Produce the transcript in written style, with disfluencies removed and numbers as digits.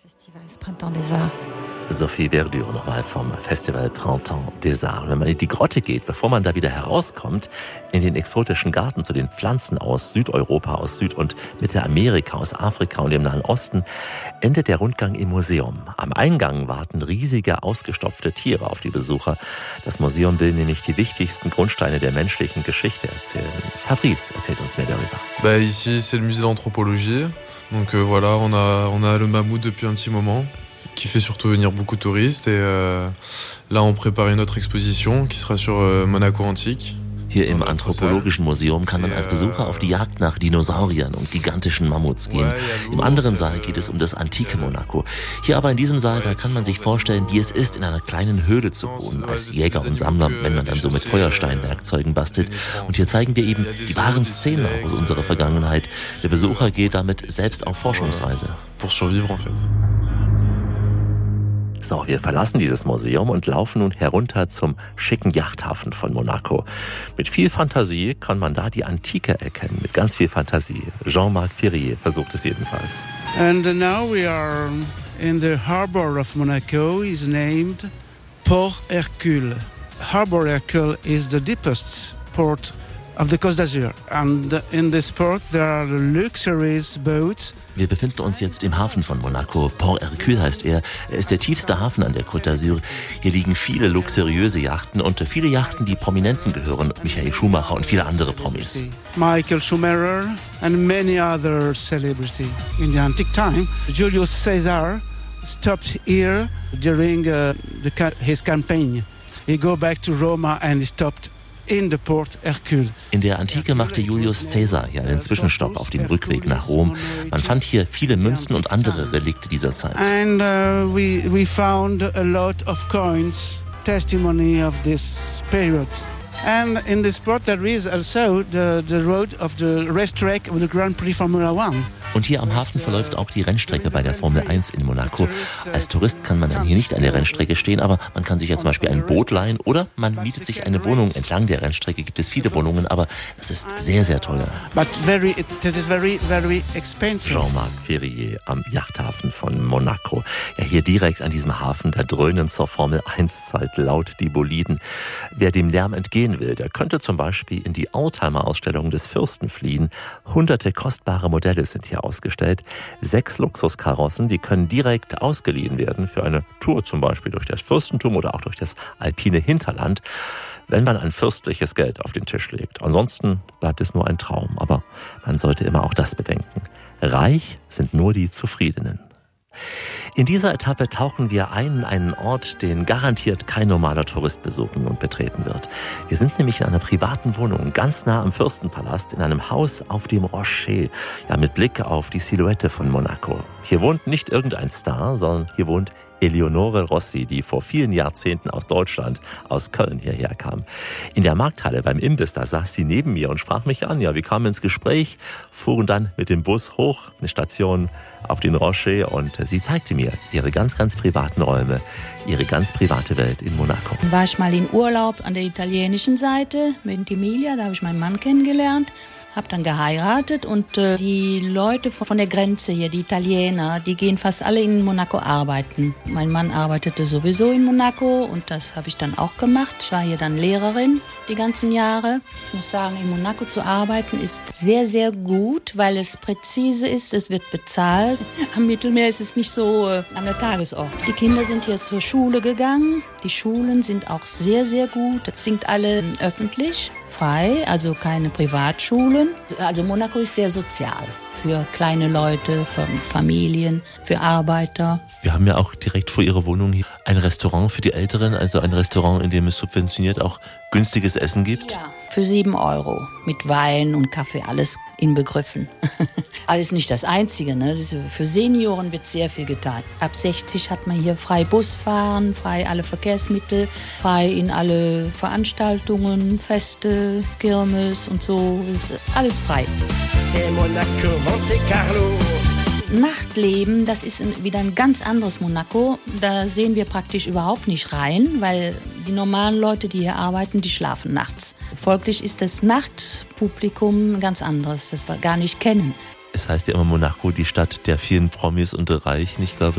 Sophie Verdure nochmal vom Festival Printemps des Arts. Wenn man in die Grotte geht, bevor man da wieder herauskommt, in den exotischen Garten zu den Pflanzen aus Südeuropa, aus Süd- und Mittelamerika, aus Afrika und dem Nahen Osten, endet der Rundgang im Museum. Am Eingang warten riesige, ausgestopfte Tiere auf die Besucher. Das Museum will nämlich die wichtigsten Grundsteine der menschlichen Geschichte erzählen. Fabrice erzählt uns mehr darüber. Ici, c'est le musée d'anthropologie. Donc voilà, on a le mammouth depuis un petit moment, qui fait surtout venir beaucoup de touristes. Et là, on prépare une autre exposition qui sera sur Monaco antique. Hier im Anthropologischen Museum kann man als Besucher auf die Jagd nach Dinosauriern und gigantischen Mammuts gehen. Im anderen Saal geht es um das antike Monaco. Hier aber in diesem Saal, da kann man sich vorstellen, wie es ist, in einer kleinen Höhle zu wohnen, als Jäger und Sammler, wenn man dann so mit Feuersteinwerkzeugen bastelt. Und hier zeigen wir eben die wahren Szenen aus unserer Vergangenheit. Der Besucher geht damit selbst auf Forschungsreise. Pour survivre, en fait. So, wir verlassen dieses Museum und laufen nun herunter zum schicken Yachthafen von Monaco. Mit viel Fantasie kann man da die Antike erkennen, mit ganz viel Fantasie. Jean-Marc Ferrier versucht es jedenfalls. And now we are in the harbor of Monaco, is named Port Hercule. Harbor Hercule is the deepest port of the Côte d'Azur. And in this port there are luxurious boats. Wir befinden uns jetzt im Hafen von Monaco. Port Hercule heißt er. Er ist der tiefste Hafen an der Côte d'Azur. Hier liegen viele luxuriöse Yachten und viele Yachten, die Prominenten gehören. Michael Schumacher und viele andere Promis. Michael Schumacher and many other celebrities. In the antique time, Julius Caesar stopped here during his campaign. He go back to Roma and he stopped in the Port Hercule. In der Antike machte Julius Caesar hier einen Zwischenstopp auf dem Rückweg nach Rom. Man fand hier viele Münzen und andere Relikte dieser Zeit. And we found a lot of coins, testimony of this period. And in this port there is also the road of the racetrack of the Grand Prix Formula One. Und hier am Hafen verläuft auch die Rennstrecke bei der Formel 1 in Monaco. Als Tourist kann man dann hier nicht an der Rennstrecke stehen, aber man kann sich ja zum Beispiel ein Boot leihen oder man mietet sich eine Wohnung. Entlang der Rennstrecke gibt es viele Wohnungen, aber es ist sehr, sehr teuer. This is very, very expensive. Jean-Marc Ferrier am Yachthafen von Monaco. Ja, hier direkt an diesem Hafen, da dröhnen zur Formel 1-Zeit laut die Boliden. Wer dem Lärm entgehen will, der könnte zum Beispiel in die Oldtimer-Ausstellung des Fürsten fliehen. Hunderte kostbare Modelle sind hier ausgestellt. 6 Luxuskarossen, die können direkt ausgeliehen werden für eine Tour zum Beispiel durch das Fürstentum oder auch durch das alpine Hinterland, wenn man ein fürstliches Geld auf den Tisch legt. Ansonsten bleibt es nur ein Traum, aber man sollte immer auch das bedenken. Reich sind nur die Zufriedenen. In dieser Etappe tauchen wir ein in einen Ort, den garantiert kein normaler Tourist besuchen und betreten wird. Wir sind nämlich in einer privaten Wohnung, ganz nah am Fürstenpalast, in einem Haus auf dem Rocher, ja, mit Blick auf die Silhouette von Monaco. Hier wohnt nicht irgendein Star, sondern hier wohnt Eleonore Rossi, die vor vielen Jahrzehnten aus Deutschland, aus Köln hierher kam. In der Markthalle beim Imbiss, da saß sie neben mir und sprach mich an. Ja, wir kamen ins Gespräch, fuhren dann mit dem Bus hoch, eine Station auf den Rocher, und sie zeigte mir ihre ganz, ganz privaten Räume, ihre ganz private Welt in Monaco. Dann war ich mal in Urlaub an der italienischen Seite mit Emilia, da habe ich meinen Mann kennengelernt. Habe dann geheiratet und die Leute von der Grenze hier, die Italiener, die gehen fast alle in Monaco arbeiten. Mein Mann arbeitete sowieso in Monaco und das habe ich dann auch gemacht. Ich war hier dann Lehrerin die ganzen Jahre. Ich muss sagen, in Monaco zu arbeiten ist sehr, sehr gut, weil es präzise ist, es wird bezahlt. Am Mittelmeer ist es nicht so an der Tagesordnung. Die Kinder sind hier zur Schule gegangen. Die Schulen sind auch sehr, sehr gut. Das sind alle öffentlich, frei, also keine Privatschulen. Also Monaco ist sehr sozial. Für kleine Leute, für Familien, für Arbeiter. Wir haben ja auch direkt vor Ihrer Wohnung hier ein Restaurant für die Älteren, also ein Restaurant, in dem es subventioniert auch günstiges Essen gibt. Ja, für 7 € mit Wein und Kaffee, alles inbegriffen. Aber das ist nicht das Einzige, ne? Für Senioren wird sehr viel getan. Ab 60 hat man hier frei Busfahren, frei alle Verkehrsmittel, frei in alle Veranstaltungen, Feste, Kirmes und so. Es ist alles frei. C'est Monaco, Monte Carlo. Nachtleben, das ist wieder ein ganz anderes Monaco. Da sehen wir praktisch überhaupt nicht rein, weil die normalen Leute, die hier arbeiten, die schlafen nachts. Folglich ist das Nachtpublikum ganz anderes, das wir gar nicht kennen. Es heißt ja immer Monaco, die Stadt der vielen Promis und der Reichen. Ich glaube,